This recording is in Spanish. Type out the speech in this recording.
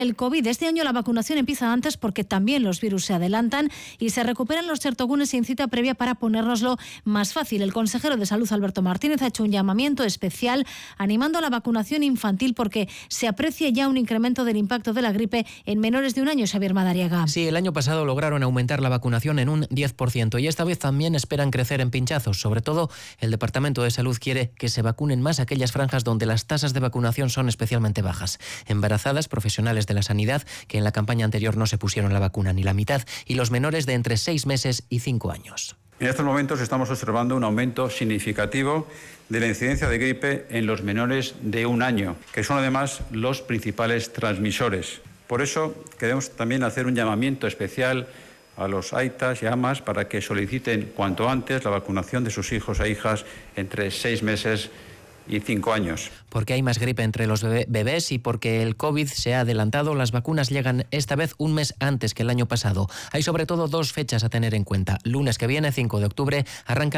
El COVID. Este año la vacunación empieza antes porque también los virus se adelantan y se recuperan los chertogunes sin cita previa para ponérnoslo más fácil. El consejero de Salud, Alberto Martínez, ha hecho un llamamiento especial animando a la vacunación infantil porque se aprecia ya un incremento del impacto de la gripe en menores de un año. Xavier Madariaga. Sí, el año pasado lograron aumentar la vacunación en un 10% y esta vez también esperan crecer en pinchazos. Sobre todo, el Departamento de Salud quiere que se vacunen más aquellas franjas donde las tasas de vacunación son especialmente bajas. Embarazadas, profesionales de la sanidad que en la campaña anterior no se pusieron la vacuna ni la mitad, y los menores de entre 6 meses y 5 años. En estos momentos estamos observando un aumento significativo de la incidencia de gripe en los menores de un año, que son además los principales transmisores. Por eso queremos también hacer un llamamiento especial a los aitas y amas para que soliciten cuanto antes la vacunación de sus hijos e hijas entre 6 meses y 5 años. Porque hay más gripe entre los bebés y porque el COVID se ha adelantado, las vacunas llegan esta vez un mes antes que el año pasado. Hay sobre todo 2 fechas a tener en cuenta. Lunes que viene, 5 de octubre, arranca